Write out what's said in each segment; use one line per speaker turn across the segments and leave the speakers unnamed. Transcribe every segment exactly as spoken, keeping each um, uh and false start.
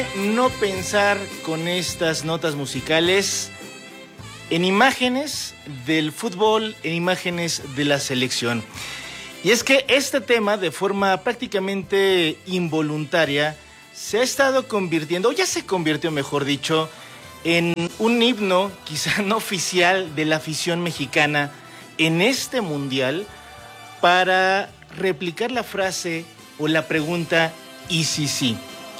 No pensar con estas notas musicales en imágenes del fútbol, en imágenes de la selección. Y es que este tema, de forma prácticamente involuntaria, se ha estado convirtiendo, o ya se convirtió, mejor dicho, en un himno, quizá no oficial, de la afición mexicana en este mundial, para replicar la frase o la pregunta ¿y si sí?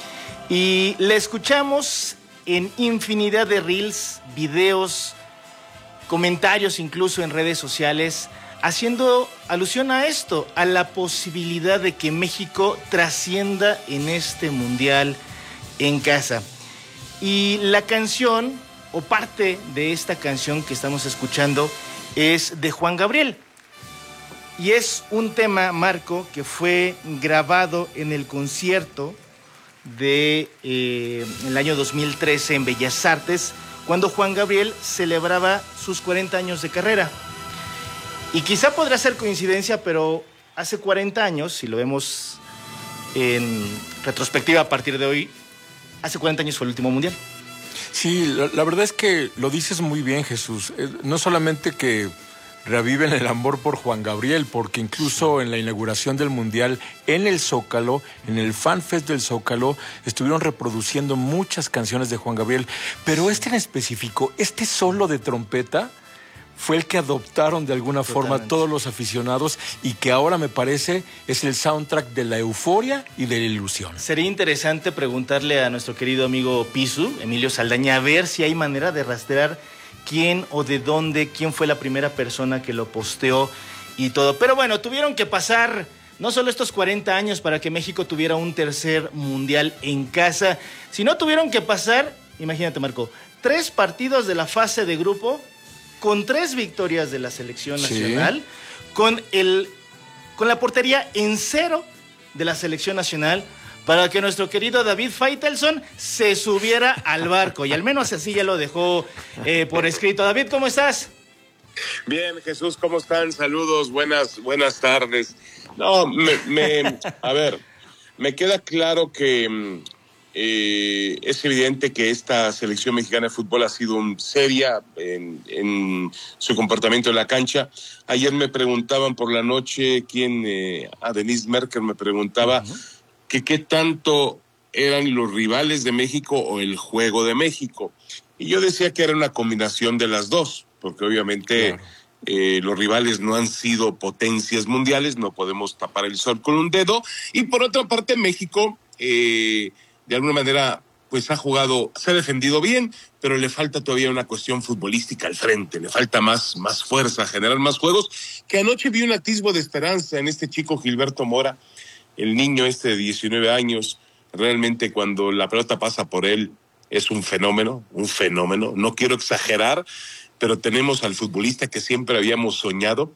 Y la escuchamos en infinidad de reels, videos, comentarios incluso en redes sociales, haciendo alusión a esto, a la posibilidad de que México trascienda en este mundial en casa. Y la canción, o parte de esta canción que estamos escuchando, es de Juan Gabriel. Y es un tema, Marco, que fue grabado en el concierto de eh, el año dos mil trece en Bellas Artes, cuando Juan Gabriel celebraba sus cuarenta años de carrera. Y quizá podrá ser coincidencia, pero hace cuarenta años, si lo vemos en retrospectiva a partir de hoy, hace cuarenta años fue el último mundial.
Sí, la, la verdad es que lo dices muy bien, Jesús. Eh, no solamente que reviven el amor por Juan Gabriel, porque incluso en la inauguración del Mundial, en el Zócalo, en el Fan Fest del Zócalo, estuvieron reproduciendo muchas canciones de Juan Gabriel, pero este en específico, este solo de trompeta, fue el que adoptaron de alguna Totalmente. forma todos los aficionados y que ahora me parece es el soundtrack de la euforia y de la ilusión.
Sería interesante preguntarle a nuestro querido amigo Pisu, Emilio Saldaña, a ver si hay manera de rastrear quién o de dónde, quién fue la primera persona que lo posteó y todo. Pero bueno, tuvieron que pasar no solo estos cuarenta años para que México tuviera un tercer mundial en casa, sino tuvieron que pasar, imagínate, Marco, tres partidos de la fase de grupo con tres victorias de la selección nacional, sí. con, el, con la portería en cero de la selección nacional, para que nuestro querido David Faitelson se subiera al barco. Y al menos así ya lo dejó eh, por escrito. David, ¿cómo estás?
Bien, Jesús, ¿cómo están? Saludos, buenas, buenas tardes. No, me, me a ver, me queda claro que eh, es evidente que esta selección mexicana de fútbol ha sido un seria en, en su comportamiento en la cancha. Ayer me preguntaban por la noche, quién, eh, a Denise Merker me preguntaba, uh-huh. que qué tanto eran los rivales de México o el juego de México. Y yo decía que era una combinación de las dos, porque obviamente claro. eh, los rivales no han sido potencias mundiales, no podemos tapar el sol con un dedo. Y por otra parte, México, eh, de alguna manera, pues ha jugado, se ha defendido bien, pero le falta todavía una cuestión futbolística al frente, le falta más, más fuerza, generar más juegos, que anoche vi un atisbo de esperanza en este chico Gilberto Mora, el niño este de diecinueve años, realmente cuando la pelota pasa por él es un fenómeno, un fenómeno. No quiero exagerar, pero tenemos al futbolista que siempre habíamos soñado.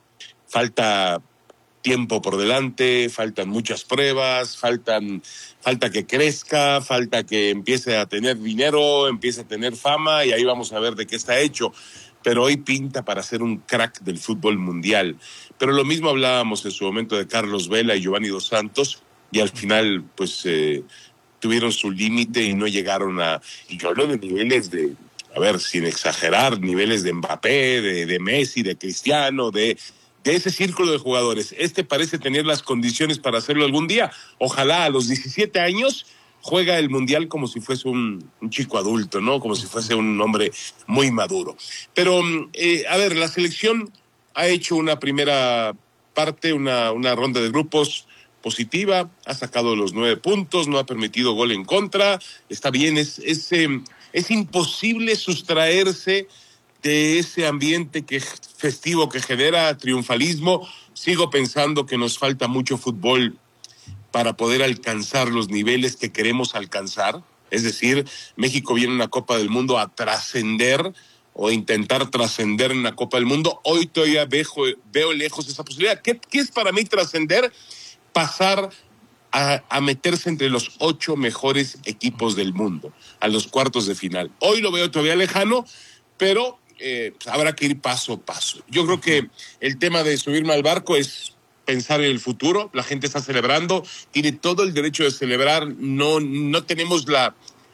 Falta tiempo por delante, faltan muchas pruebas, faltan, falta que crezca, falta que empiece a tener dinero, empiece a tener fama y ahí vamos a ver de qué está hecho. Pero hoy pinta para ser un crack del fútbol mundial. Pero lo mismo hablábamos en su momento de Carlos Vela y Giovanni Dos Santos, y al final pues eh, tuvieron su límite y no llegaron a... Y yo hablo de niveles de, a ver, sin exagerar, niveles de Mbappé, de, de Messi, de Cristiano, de, de ese círculo de jugadores. Este parece tener las condiciones para hacerlo algún día. Ojalá a los diecisiete años... juega el Mundial como si fuese un, un chico adulto, ¿no? Como si fuese un hombre muy maduro. Pero, eh, a ver, la selección ha hecho una primera parte, una, una ronda de grupos positiva, ha sacado los nueve puntos, no ha permitido gol en contra, está bien, es, es, eh, es imposible sustraerse de ese ambiente que, festivo que genera triunfalismo. Sigo pensando que nos falta mucho fútbol para poder alcanzar los niveles que queremos alcanzar. Es decir, México viene a una Copa del Mundo a trascender o intentar trascender en la Copa del Mundo. Hoy todavía veo, veo lejos esa posibilidad. ¿Qué, qué es para mí trascender? Pasar a, a meterse entre los ocho mejores equipos del mundo, a los cuartos de final. Hoy lo veo todavía lejano, pero eh, pues habrá que ir paso a paso. Yo creo que el tema de subirme al barco es pensar en el futuro. La gente está celebrando, tiene todo el derecho de celebrar. No, no tenemos la,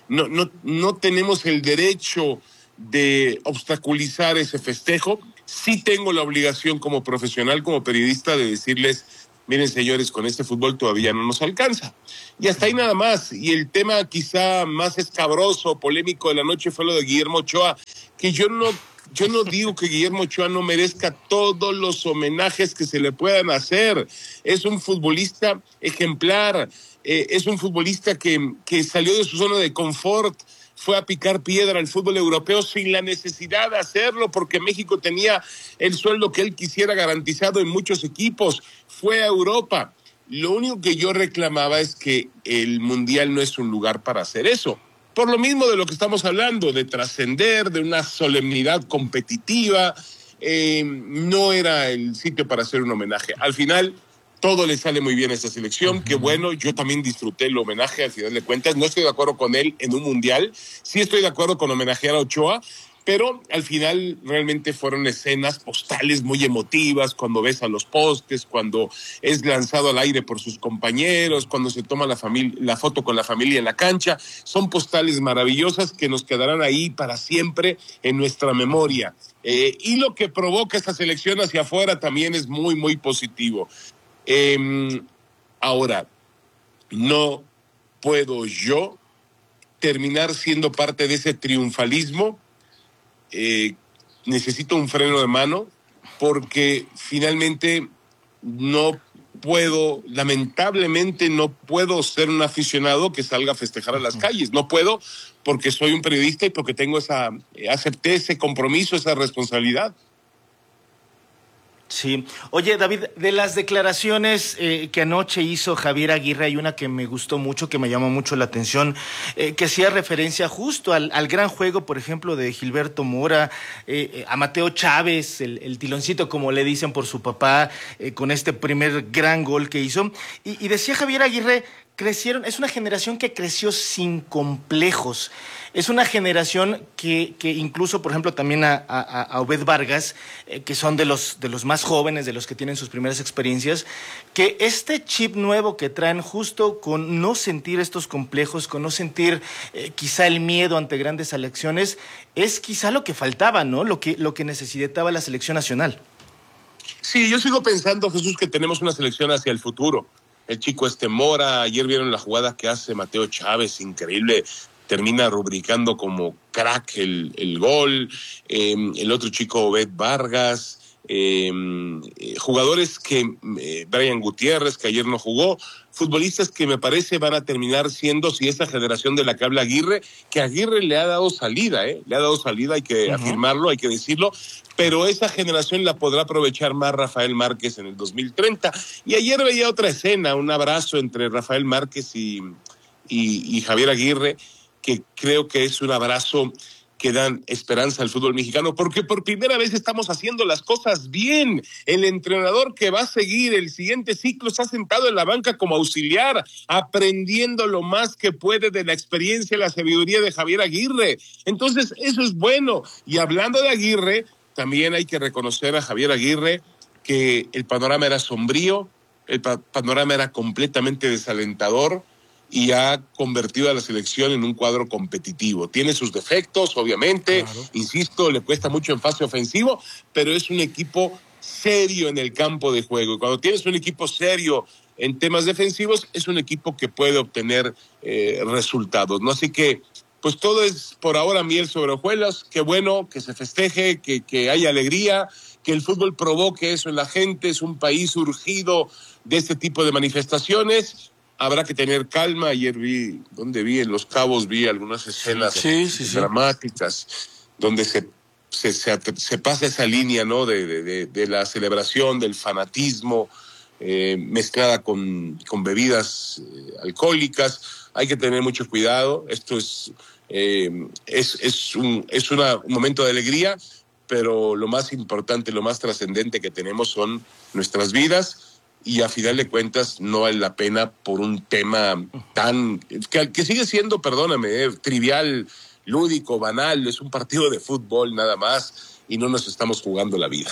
no, no, no tenemos el derecho de obstaculizar ese festejo. Sí tengo la obligación como profesional, como periodista, de decirles, miren señores, con este fútbol todavía no nos alcanza. Y hasta ahí nada más. Y el tema quizá más escabroso, polémico de la noche fue lo de Guillermo Ochoa, que yo no, yo no digo que Guillermo Ochoa no merezca todos los homenajes que se le puedan hacer. Es un futbolista ejemplar, eh, es un futbolista que, que salió de su zona de confort, fue a picar piedra al fútbol europeo sin la necesidad de hacerlo, porque México tenía el sueldo que él quisiera garantizado en muchos equipos. Fue a Europa. Lo único que yo reclamaba es que el Mundial no es un lugar para hacer eso. Por lo mismo de lo que estamos hablando, de trascender, de una solemnidad competitiva, eh, no era el sitio para hacer un homenaje. Al final, todo le sale muy bien a esta selección. Uh-huh. Qué bueno, yo también disfruté el homenaje al final de cuentas. No estoy de acuerdo con él en un mundial. Sí estoy de acuerdo con homenajear a Ochoa, pero al final realmente fueron escenas postales muy emotivas, cuando ves a los postes, cuando es lanzado al aire por sus compañeros, cuando se toma la, familia, la foto con la familia en la cancha. Son postales maravillosas que nos quedarán ahí para siempre en nuestra memoria. Eh, y lo que provoca esta selección hacia afuera también es muy, muy positivo. Eh, ahora, no puedo yo terminar siendo parte de ese triunfalismo. Eh, necesito un freno de mano, porque finalmente no puedo, lamentablemente no puedo ser un aficionado que salga a festejar a las calles. No puedo, porque soy un periodista y porque tengo esa, acepté ese compromiso, esa responsabilidad.
Sí. Oye, David, de las declaraciones eh, que anoche hizo Javier Aguirre, hay una que me gustó mucho, que me llamó mucho la atención, eh, que hacía referencia justo al, al gran juego, por ejemplo, de Gilberto Mora, eh, a Mateo Chávez, el, el tiloncito, como le dicen por su papá, eh, con este primer gran gol que hizo. Y, y decía Javier Aguirre, crecieron, es una generación que creció sin complejos. Es una generación que, que incluso, por ejemplo, también a, a, a Obed Vargas, eh, que son de los, de los más jóvenes, de los que tienen sus primeras experiencias, que este chip nuevo que traen justo con no sentir estos complejos, con no sentir eh, quizá el miedo ante grandes selecciones, es quizá lo que faltaba, ¿no? Lo que, lo que necesitaba la selección nacional.
Sí, yo sigo pensando, Jesús, que tenemos una selección hacia el futuro. El chico este Mora, ayer vieron la jugada que hace Mateo Chávez, increíble, termina rubricando como crack el, el gol, eh, el otro chico Obed Vargas, eh, eh, jugadores que, eh, Brian Gutiérrez, que ayer no jugó, futbolistas que me parece van a terminar siendo, si esa generación de la que habla Aguirre, que Aguirre le ha dado salida, ¿eh? le ha dado salida, hay que uh-huh. afirmarlo, hay que decirlo, pero esa generación la podrá aprovechar más Rafael Márquez en el dos mil treinta. Y ayer veía otra escena, un abrazo entre Rafael Márquez y, y, y Javier Aguirre, que creo que es un abrazo que dan esperanza al fútbol mexicano, porque por primera vez estamos haciendo las cosas bien. El entrenador que va a seguir el siguiente ciclo está sentado en la banca como auxiliar, aprendiendo lo más que puede de la experiencia y la sabiduría de Javier Aguirre. Entonces, eso es bueno. Y hablando de Aguirre, también hay que reconocer a Javier Aguirre que el panorama era sombrío, el pa- panorama era completamente desalentador, y ha convertido a la selección en un cuadro competitivo. Tiene sus defectos, obviamente, claro. Insisto, le cuesta mucho en fase ofensivo, pero es un equipo serio en el campo de juego. Y cuando tienes un equipo serio en temas defensivos, es un equipo que puede obtener eh, resultados, ¿no? Así que, pues todo es por ahora miel sobre hojuelas. Qué bueno que se festeje, que, que haya alegría, que el fútbol provoque eso en la gente. Es un país surgido de este tipo de manifestaciones. Habrá que tener calma. Ayer vi, donde vi en Los Cabos, vi algunas escenas
sí, sí, sí.
dramáticas, donde se, se, se, se pasa esa línea, ¿no? De, de, de, de la celebración, del fanatismo, eh, mezclada con, con bebidas eh, alcohólicas. Hay que tener mucho cuidado. Esto es, eh, es, es, un, es una, un momento de alegría, pero lo más importante, lo más trascendente que tenemos son nuestras vidas. Y a final de cuentas no vale la pena por un tema tan... que, que sigue siendo, perdóname, eh, trivial, lúdico, banal. Es un partido de fútbol nada más y no nos estamos jugando la vida.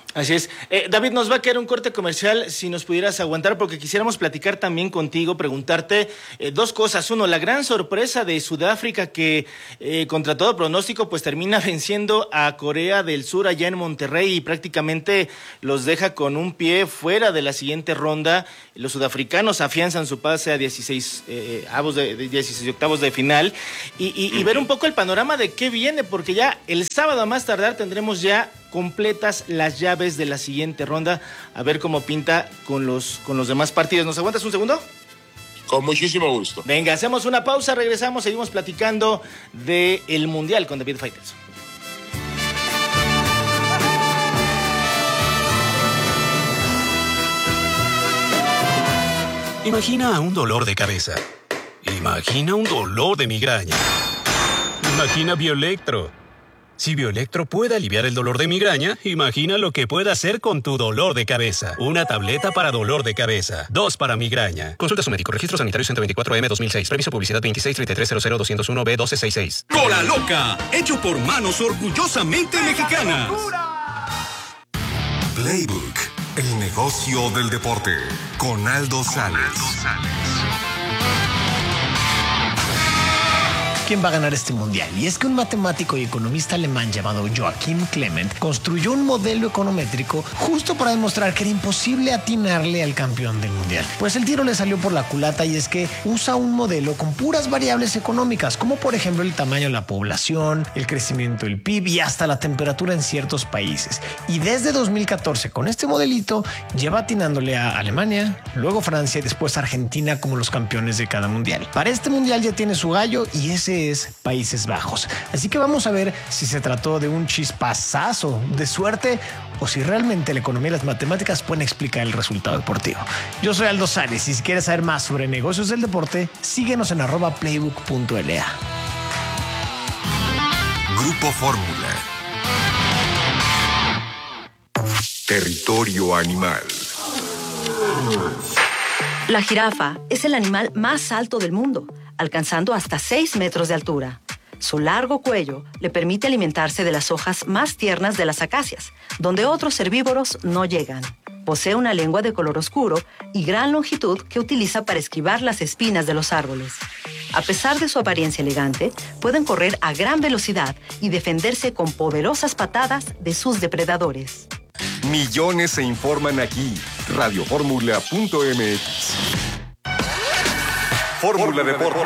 Así es. Eh, David, nos va a quedar un corte comercial, si nos pudieras aguantar, porque quisiéramos platicar también contigo, preguntarte eh, dos cosas. Uno, la gran sorpresa de Sudáfrica que eh, contra todo pronóstico pues termina venciendo a Corea del Sur allá en Monterrey y prácticamente los deja con un pie fuera de la siguiente ronda. Los sudafricanos afianzan su pase a dieciséis, eh, avos de, de dieciséis octavos de final y, y, y ver un poco el panorama de qué viene, porque ya el sábado a más tardar tendremos ya completas las llaves de la siguiente ronda, a ver cómo pinta con los, con los demás partidos. ¿Nos aguantas un segundo?
Con muchísimo gusto.
Venga, hacemos una pausa, regresamos, seguimos platicando del Mundial con David Faitelson.
Imagina un dolor de cabeza. Imagina un dolor de migraña. Imagina Bioelectro. Si Bioelectro puede aliviar el dolor de migraña, imagina lo que puede hacer con tu dolor de cabeza. Una tableta para dolor de cabeza. Dos para migraña. Consulta a su médico. Registro sanitario ciento veinticuatro M dos mil seis. Previso publicidad veintiséis treinta y tres cero cero doscientos uno B doce sesenta y seis.
Cola Loca. Hecho por manos orgullosamente mexicanas.
Playbook. El negocio del deporte. Con Aldo Sales.
¿Quién va a ganar este mundial? Y es que un matemático y economista alemán llamado Joachim Clement construyó un modelo econométrico justo para demostrar que era imposible atinarle al campeón del mundial. Pues el tiro le salió por la culata y es que usa un modelo con puras variables económicas, como por ejemplo el tamaño de la población, el crecimiento del P I B y hasta la temperatura en ciertos países. Y desde dos mil catorce con este modelito lleva atinándole a Alemania, luego Francia y después Argentina como los campeones de cada mundial. Para este mundial ya tiene su gallo y ese es Países Bajos. Así que vamos a ver si se trató de un chispazazo de suerte o si realmente la economía y las matemáticas pueden explicar el resultado deportivo. Yo soy Aldo Sales y si quieres saber más sobre negocios del deporte, síguenos en arroba playbook punto l a.
Grupo Fórmula. Territorio animal.
La jirafa es el animal más alto del mundo, alcanzando hasta seis metros de altura. Su largo cuello le permite alimentarse de las hojas más tiernas de las acacias, donde otros herbívoros no llegan. Posee una lengua de color oscuro y gran longitud que utiliza para esquivar las espinas de los árboles. A pesar de su apariencia elegante, pueden correr a gran velocidad y defenderse con poderosas patadas de sus depredadores.
Millones se informan aquí. radio fórmula punto m x. Fórmula Deportes.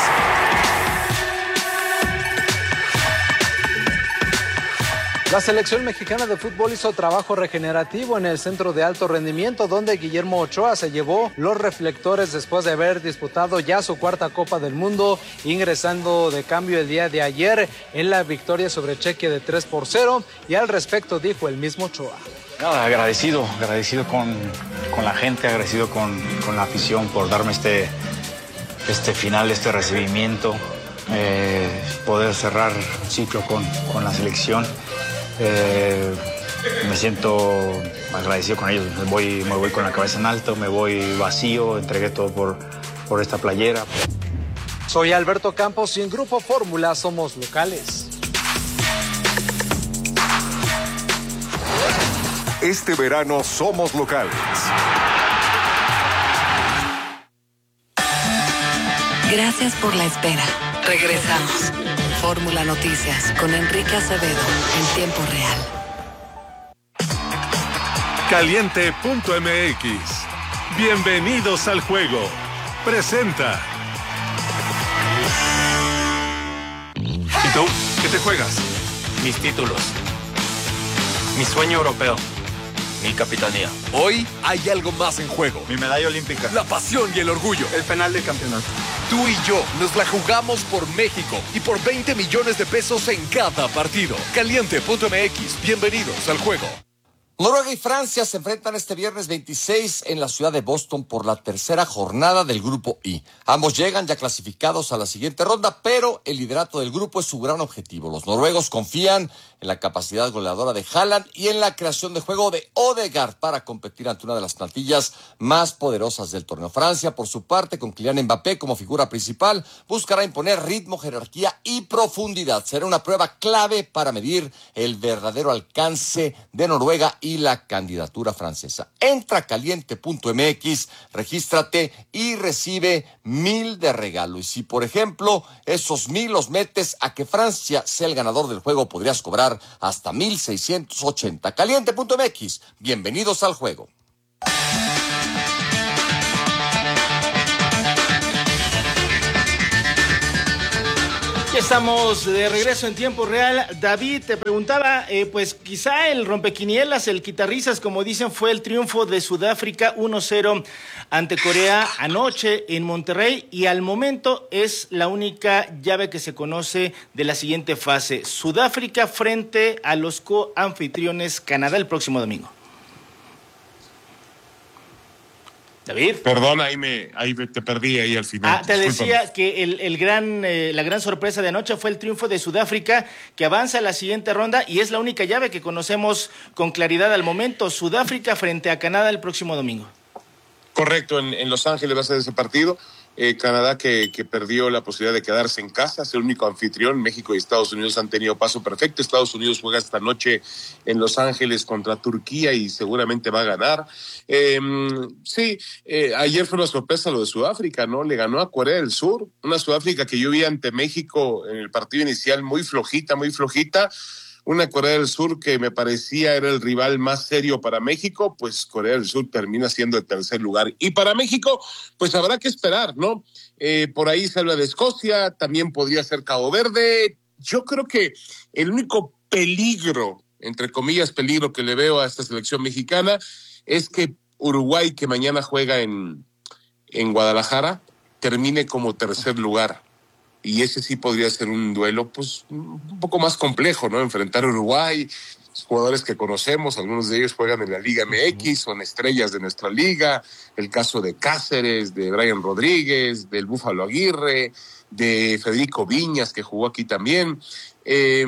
La selección mexicana de fútbol hizo trabajo regenerativo en el centro de alto rendimiento, donde Guillermo Ochoa se llevó los reflectores después de haber disputado ya su cuarta Copa del Mundo, ingresando de cambio el día de ayer en la victoria sobre Chequia de tres por cero, y al respecto dijo el mismo Ochoa.
Nada, agradecido, agradecido con, con la gente, agradecido con, con la afición por darme este, este final, este recibimiento, eh, poder cerrar un ciclo con, con la selección. Eh, me siento agradecido con ellos, me voy, me voy con la cabeza en alto, me voy vacío, entregué todo por, por esta playera.
Soy Alberto Campos y en Grupo Fórmula somos locales.
Este verano somos locales.
Gracias por la espera. Regresamos. Fórmula Noticias con Enrique Acevedo en tiempo real.
Caliente punto m x. Bienvenidos al juego. Presenta.
¿Y tú? ¿Qué te juegas? Mis títulos. Mi sueño europeo. Mi capitanía.
Hoy hay algo más en juego.
Mi medalla olímpica.
La pasión y el orgullo.
El penal del campeonato.
Tú y yo nos la jugamos por México y por veinte millones de pesos en cada partido. Caliente punto m x. Bienvenidos al juego.
Noruega y Francia se enfrentan este viernes veintiséis en la ciudad de Boston por la tercera jornada del Grupo I. Ambos llegan ya clasificados a la siguiente ronda, pero el liderato del grupo es su gran objetivo. Los noruegos confían en la capacidad goleadora de Haaland y en la creación de juego de Odegaard para competir ante una de las plantillas más poderosas del torneo. Francia, por su parte, con Kylian Mbappé como figura principal, buscará imponer ritmo, jerarquía y profundidad. Será una prueba clave para medir el verdadero alcance de Noruega y y la candidatura francesa. Entra a caliente punto m x, regístrate y recibe mil de regalo. Y si, por ejemplo, esos mil los metes a que Francia sea el ganador del juego, podrías cobrar hasta mil seiscientos ochenta. caliente punto m x. Bienvenidos al juego.
Estamos de regreso en tiempo real. David, te preguntaba, eh, pues quizá el rompequinielas, el quitarrisas, como dicen, fue el triunfo de Sudáfrica uno cero ante Corea anoche en Monterrey, y al momento es la única llave que se conoce de la siguiente fase. Sudáfrica frente a los coanfitriones Canadá el próximo domingo. David.
Perdón, ahí me, ahí te perdí ahí al final.
Ah, te
Discúlpame.
decía que el, el gran, eh, la gran sorpresa de anoche fue el triunfo de Sudáfrica, que avanza a la siguiente ronda y es la única llave que conocemos con claridad al momento. Sudáfrica frente a Canadá el próximo domingo.
Correcto, en, en Los Ángeles va a ser ese partido. Eh, Canadá que, que perdió la posibilidad de quedarse en casa, es el único anfitrión. México y Estados Unidos han tenido paso perfecto. Estados Unidos juega esta noche en Los Ángeles contra Turquía y seguramente va a ganar. Eh, sí, eh, ayer fue una sorpresa lo de Sudáfrica, ¿no? Le ganó a Corea del Sur, una Sudáfrica que yo vi ante México en el partido inicial muy flojita, muy flojita. Una Corea del Sur que me parecía era el rival más serio para México, pues Corea del Sur termina siendo el tercer lugar. Y para México, pues habrá que esperar, ¿no? Eh, por ahí se habla de Escocia, también podría ser Cabo Verde. Yo creo que el único peligro, entre comillas peligro, que le veo a esta selección mexicana es que Uruguay, que mañana juega en, en Guadalajara, termine como tercer lugar. Y ese sí podría ser un duelo pues un poco más complejo, ¿no? Enfrentar a Uruguay, jugadores que conocemos, algunos de ellos juegan en la Liga M X, son estrellas de nuestra liga, el caso de Cáceres, de Brian Rodríguez, del Búfalo Aguirre, de Federico Viñas, que jugó aquí también. Eh,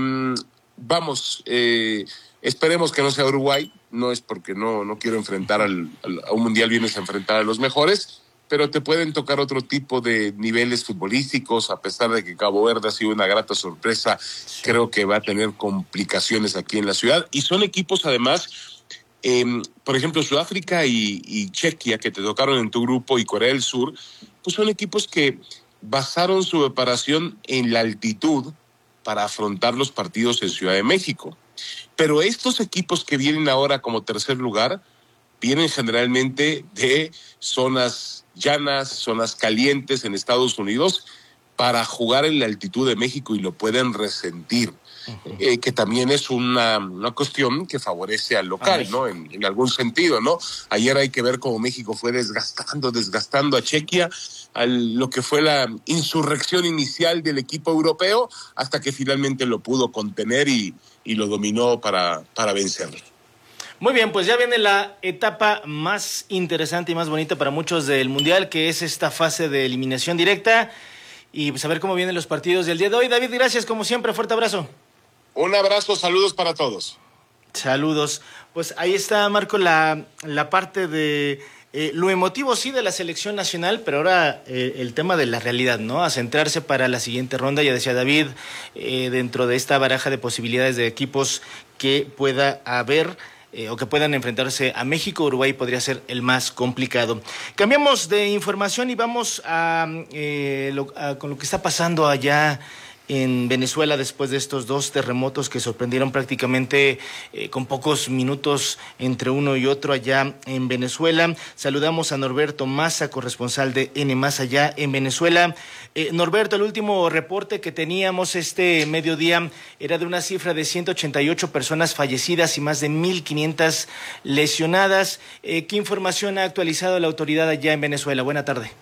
vamos, eh, esperemos que no sea Uruguay, no es porque no, no quiero enfrentar al, al, a un mundial, vienes a enfrentar a los mejores, pero te pueden tocar otro tipo de niveles futbolísticos, a pesar de que Cabo Verde ha sido una grata sorpresa, sí. Creo que va a tener complicaciones aquí en la ciudad, y son equipos además, eh, por ejemplo, Sudáfrica y, y Chequia, que te tocaron en tu grupo, y Corea del Sur, pues son equipos que basaron su preparación en la altitud para afrontar los partidos en Ciudad de México. Pero estos equipos que vienen ahora como tercer lugar, vienen generalmente de zonas llanas, zonas calientes en Estados Unidos, para jugar en la altitud de México y lo pueden resentir, uh-huh. eh, que también es una, una cuestión que favorece al local, ¿no? En, en algún sentido, ¿no? Ayer hay que ver cómo México fue desgastando, desgastando a Chequia, a lo que fue la insurrección inicial del equipo europeo, hasta que finalmente lo pudo contener y, y lo dominó para, para vencerlo.
Muy bien, pues ya viene la etapa más interesante y más bonita para muchos del Mundial, que es esta fase de eliminación directa. Y pues a ver cómo vienen los partidos del día de hoy. David, gracias, como siempre, fuerte abrazo.
Un abrazo, saludos para todos.
Saludos. Pues ahí está, Marco, la, la parte de eh, lo emotivo, sí, de la selección nacional, pero ahora eh, el tema de la realidad, ¿no? A centrarse para la siguiente ronda, ya decía David, eh, dentro de esta baraja de posibilidades de equipos que pueda haber, Eh, o que puedan enfrentarse a México. Uruguay podría ser el más complicado. Cambiamos de información y vamos a, eh, lo, a con lo que está pasando allá en Venezuela después de estos dos terremotos que sorprendieron prácticamente eh, con pocos minutos entre uno y otro allá en Venezuela. Saludamos a Norberto Maza, corresponsal de N Más allá en Venezuela. Eh, Norberto, el último reporte que teníamos este mediodía era de una cifra de ciento ochenta y ocho personas fallecidas y más de mil quinientas lesionadas. Eh, ¿Qué información ha actualizado la autoridad allá en Venezuela? Buena tarde.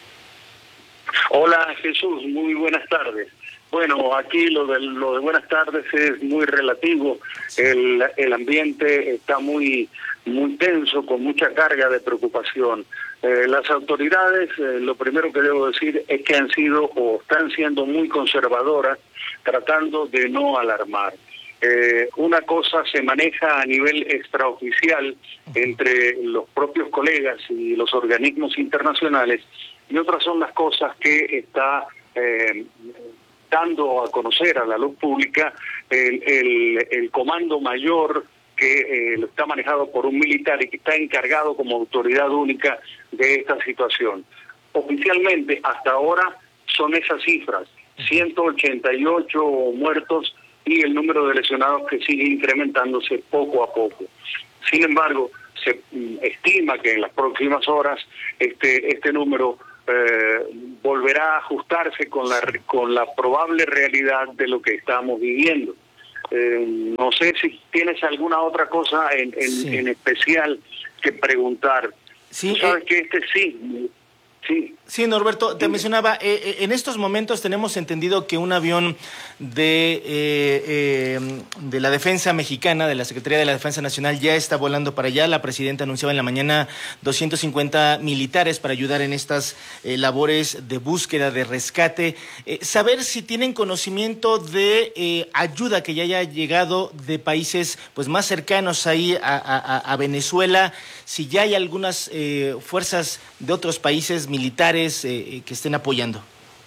Hola, Jesús, muy buenas tardes. Bueno, aquí lo de, lo de buenas tardes es muy relativo. El, el ambiente está muy, muy tenso, con mucha carga de preocupación. Eh, las autoridades, eh, lo primero que debo decir es que han sido o están siendo muy conservadoras, tratando de no alarmar. Eh, una cosa se maneja a nivel extraoficial entre los propios colegas y los organismos internacionales, y otras son las cosas que está eh, dando a conocer a la luz pública el, el, el Comando Mayor que eh, lo está manejado por un militar y que está encargado como autoridad única de esta situación. Oficialmente, hasta ahora, son esas cifras, ciento ochenta y ocho muertos y el número de lesionados que sigue incrementándose poco a poco. Sin embargo, se mm, estima que en las próximas horas este, este número eh, volverá a ajustarse con la, con la probable realidad de lo que estamos viviendo. Eh, no sé si tienes alguna otra cosa en, en, sí. en especial que preguntar.
Sí,
Tú sabes
eh...
que este sí... Sí.
Sí, Norberto, te mencionaba, eh, en estos momentos tenemos entendido que un avión de, eh, eh, de la Defensa Mexicana, de la Secretaría de la Defensa Nacional, ya está volando para allá. La presidenta anunciaba en la mañana doscientos cincuenta militares para ayudar en estas eh, labores de búsqueda, de rescate. Eh, saber si tienen conocimiento de eh, ayuda que ya haya llegado de países pues más cercanos ahí a, a, a Venezuela, si ya hay algunas eh, fuerzas de otros países militares eh, que estén apoyando.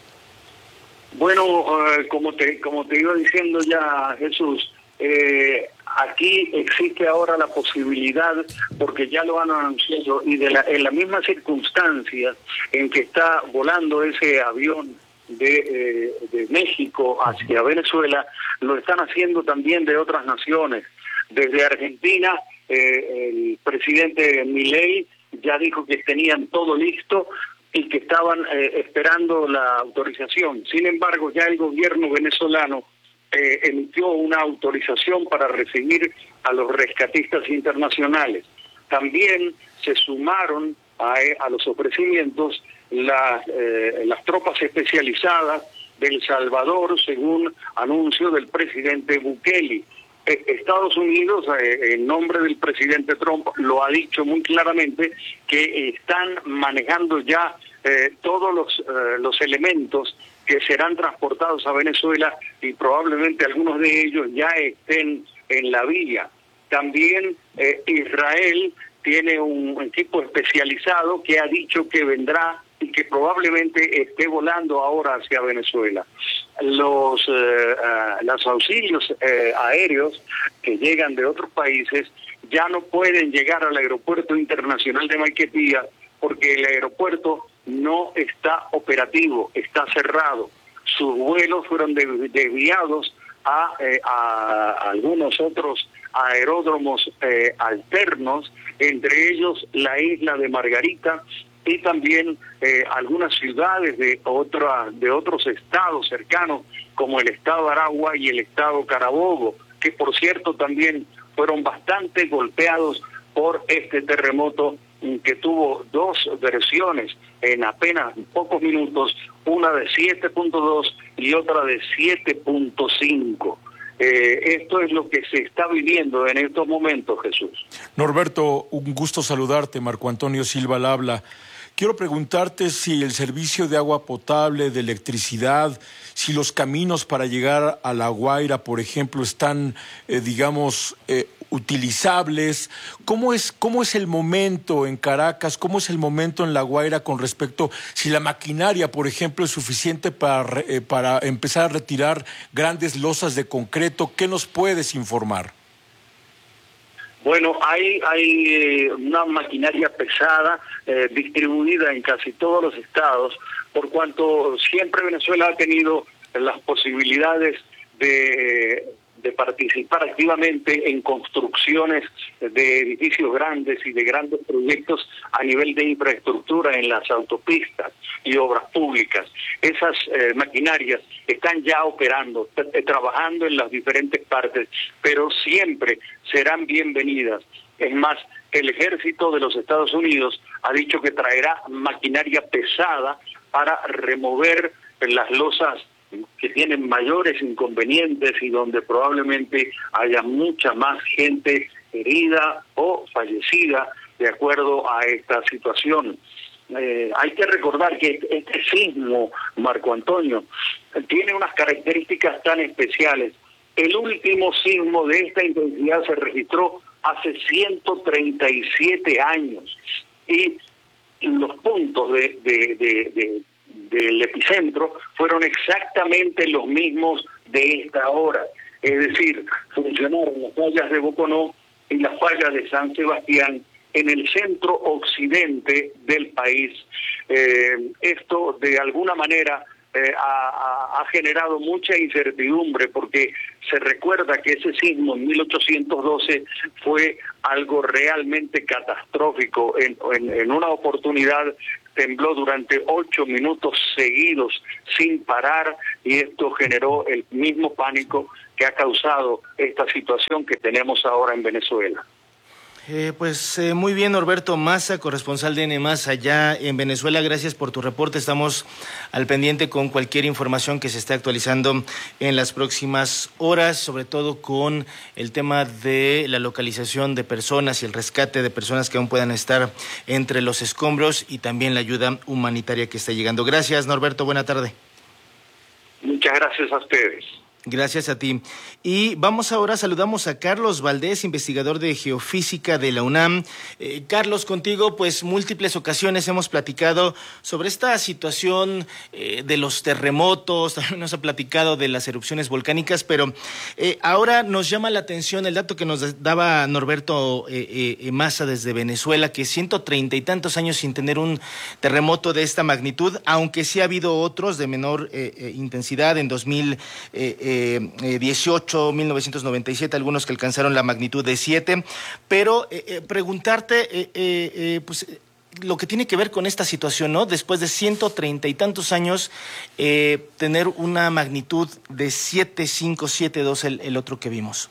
Bueno, eh, como te como te iba diciendo ya, Jesús, eh, aquí existe ahora la posibilidad, porque ya lo han anunciado, y de la, en la misma circunstancia en que está volando ese avión de, eh, de México hacia Venezuela, lo están haciendo también de otras naciones. Desde Argentina, eh, el presidente Milei ya dijo que tenían todo listo y que estaban eh, esperando la autorización. Sin embargo, ya el gobierno venezolano eh, emitió una autorización para recibir a los rescatistas internacionales. También se sumaron a, a los ofrecimientos las, eh, las tropas especializadas de El Salvador, según anuncio del presidente Bukele. Estados Unidos, eh, en nombre del presidente Trump, lo ha dicho muy claramente que están manejando ya eh, todos los, eh, los elementos que serán transportados a Venezuela y probablemente algunos de ellos ya estén en la vía. También eh, Israel tiene un equipo especializado que ha dicho que vendrá y que probablemente esté volando ahora hacia Venezuela. Los, eh, uh, los auxilios eh, aéreos que llegan de otros países ya no pueden llegar al aeropuerto internacional de Maiquetía porque el aeropuerto no está operativo, está cerrado. Sus vuelos fueron de, desviados a, eh, a, a algunos otros aeródromos eh, alternos, entre ellos la isla de Margarita, y también eh, algunas ciudades de otra, de otros estados cercanos, como el estado Aragua y el estado Carabobo, que por cierto también fueron bastante golpeados por este terremoto que tuvo dos versiones en apenas pocos minutos, una de siete punto dos y otra de siete punto cinco. Eh, esto es lo que se está viviendo en estos momentos, Jesús.
Norberto, un gusto saludarte. Marco Antonio Silva al habla. Quiero preguntarte si el servicio de agua potable, de electricidad, si los caminos para llegar a La Guaira, por ejemplo, están, eh, digamos, eh, utilizables. ¿Cómo es, cómo es el momento en Caracas? ¿Cómo es el momento en La Guaira con respecto si la maquinaria, por ejemplo, es suficiente para, eh, para empezar a retirar grandes losas de concreto? ¿Qué nos puedes informar?
Bueno, hay, hay eh, una maquinaria pesada eh, distribuida en casi todos los estados, por cuanto siempre Venezuela ha tenido las posibilidades de, de participar activamente en construcciones de edificios grandes y de grandes proyectos a nivel de infraestructura en las autopistas y obras públicas. Esas eh, maquinarias están ya operando, t- trabajando en las diferentes partes, pero siempre serán bienvenidas. Es más, el ejército de los Estados Unidos ha dicho que traerá maquinaria pesada para remover las losas que tienen mayores inconvenientes y donde probablemente haya mucha más gente herida o fallecida de acuerdo a esta situación. Eh, hay que recordar que este sismo, Marco Antonio, tiene unas características tan especiales. El último sismo de esta intensidad se registró hace ciento treinta y siete años y los puntos de, de, de, de, del epicentro fueron exactamente los mismos de esta hora. Es decir, funcionaron las fallas de Boconó y la falla de San Sebastián en el centro occidente del país. Eh, esto de alguna manera eh, ha, ha generado mucha incertidumbre, porque se recuerda que ese sismo en mil ochocientos doce fue algo realmente catastrófico. En, en, en una oportunidad tembló durante ocho minutos seguidos sin parar, y esto generó el mismo pánico que ha causado esta situación que tenemos ahora en Venezuela.
Eh, pues eh, muy bien, Norberto Maza, corresponsal de N más allá en Venezuela. Gracias por tu reporte. Estamos al pendiente con cualquier información que se esté actualizando en las próximas horas, sobre todo con el tema de la localización de personas y el rescate de personas que aún puedan estar entre los escombros, y también la ayuda humanitaria que está llegando. Gracias, Norberto. Buena tarde.
Muchas gracias a ustedes.
Gracias a ti. Y vamos ahora, saludamos a Carlos Valdés, investigador de geofísica de la UNAM. Eh, Carlos, contigo, pues múltiples ocasiones hemos platicado sobre esta situación eh, de los terremotos, también nos ha platicado de las erupciones volcánicas, pero eh, ahora nos llama la atención el dato que nos daba Norberto eh, eh, Maza desde Venezuela, que ciento treinta y tantos años sin tener un terremoto de esta magnitud, aunque sí ha habido otros de menor eh, eh, intensidad en dos mil dieciocho, mil novecientos noventa y siete, algunos que alcanzaron la magnitud de siete, pero eh, eh, preguntarte eh, eh, eh, pues lo que tiene que ver con esta situación, ¿no? Después de ciento treinta y tantos años, eh, tener una magnitud de siete cinco, siete dos, el, el otro que vimos.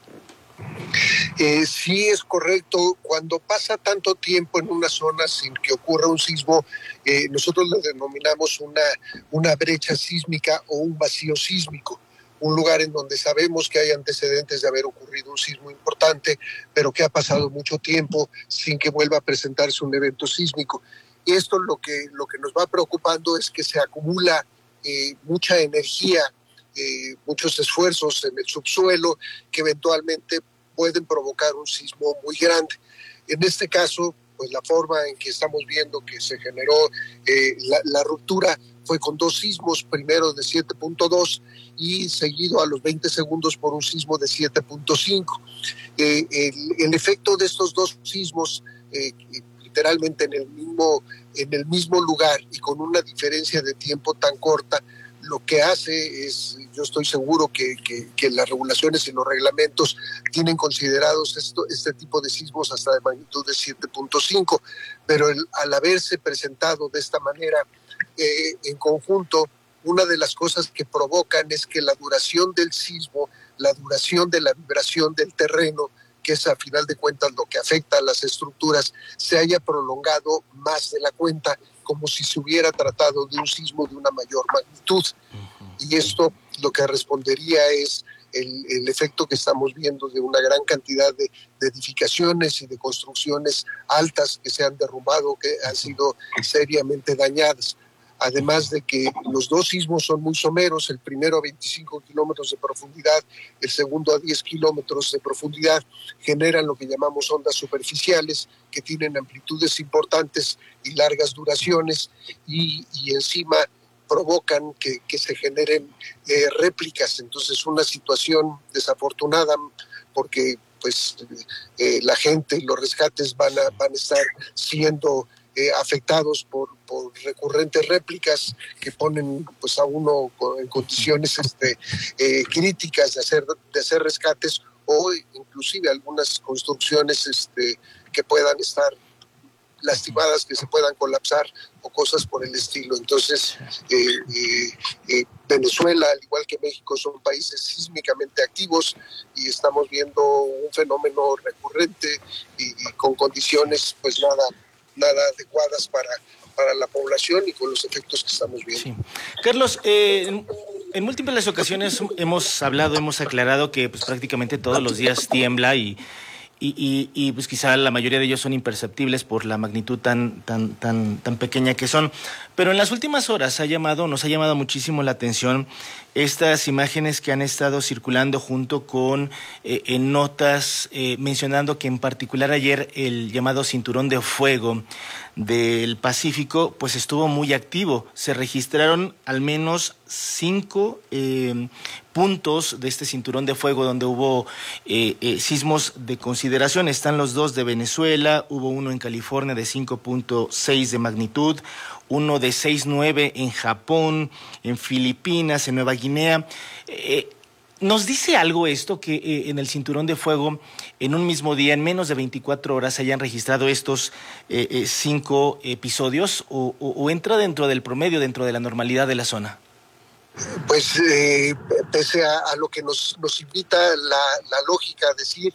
Eh, sí, es correcto. Cuando pasa tanto tiempo en una zona sin que ocurra un sismo, eh, nosotros lo denominamos una, una brecha sísmica o un vacío sísmico. Un lugar en donde sabemos que hay antecedentes de haber ocurrido un sismo importante, pero que ha pasado mucho tiempo sin que vuelva a presentarse un evento sísmico. Y esto lo que, lo que nos va preocupando es que se acumula eh, mucha energía, eh, muchos esfuerzos en el subsuelo que eventualmente pueden provocar un sismo muy grande. En este caso, pues la forma en que estamos viendo que se generó eh, la, la ruptura fue con dos sismos, primero de siete punto dos y seguido a los veinte segundos por un sismo de siete punto cinco. Eh, el, el efecto de estos dos sismos, eh, literalmente en el mismo, en el mismo lugar y con una diferencia de tiempo tan corta, lo que hace es, yo estoy seguro que, que, que las regulaciones y los reglamentos tienen considerados esto, este tipo de sismos hasta de magnitud de siete punto cinco, pero el, al haberse presentado de esta manera eh, en conjunto, una de las cosas que provocan es que la duración del sismo, la duración de la vibración del terreno, que es a final de cuentas lo que afecta a las estructuras, se haya prolongado más de la cuenta, como si se hubiera tratado de un sismo de una mayor magnitud. Y esto lo que respondería es el, el efecto que estamos viendo de una gran cantidad de, de edificaciones y de construcciones altas que se han derrumbado, que han sido seriamente dañadas. Además de que los dos sismos son muy someros, el primero a veinticinco kilómetros de profundidad, el segundo a diez kilómetros de profundidad, generan lo que llamamos ondas superficiales, que tienen amplitudes importantes y largas duraciones, y, y encima provocan que, que se generen eh, réplicas. Entonces, una situación desafortunada, porque pues eh, la gente y los rescates van a, van a estar siendo Eh, afectados por, por recurrentes réplicas que ponen pues a uno en condiciones este, eh, críticas de hacer, de hacer rescates, o inclusive algunas construcciones este, que puedan estar lastimadas, que se puedan colapsar o cosas por el estilo. Entonces, eh, eh, eh, Venezuela, al igual que México, son países sísmicamente activos y estamos viendo un fenómeno recurrente y, y con condiciones pues nada nada adecuadas para, para la población y con los efectos que estamos viendo.
Sí. Carlos, eh, en, en múltiples ocasiones hemos hablado, hemos aclarado que pues prácticamente todos los días tiembla y, y, y, y pues quizá la mayoría de ellos son imperceptibles por la magnitud tan, tan, tan, tan pequeña que son. Pero en las últimas horas ha llamado, nos ha llamado muchísimo la atención estas imágenes que han estado circulando junto con eh, en notas eh, mencionando que en particular ayer el llamado Cinturón de Fuego del Pacífico pues estuvo muy activo. Se registraron al menos cinco eh, puntos de este Cinturón de Fuego donde hubo eh, eh, sismos de consideración. Están los dos de Venezuela, hubo uno en California de cinco punto seis de magnitud, uno de seis punto nueve en Japón, en Filipinas, en Nueva Guinea. Eh, ¿Nos dice algo esto que eh, en el Cinturón de Fuego, en un mismo día, en menos de veinticuatro horas, hayan registrado estos eh, eh, cinco episodios o, o, o entra dentro del promedio, dentro de la normalidad de la zona?
Pues eh, pese a, a lo que nos, nos invita la, la lógica a decir,